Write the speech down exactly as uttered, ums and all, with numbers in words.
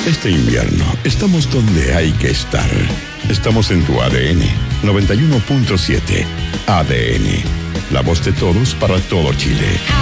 Este invierno estamos donde hay que estar. Estamos en tu A D N noventa y uno punto siete. A D N, la voz de todos para todo Chile.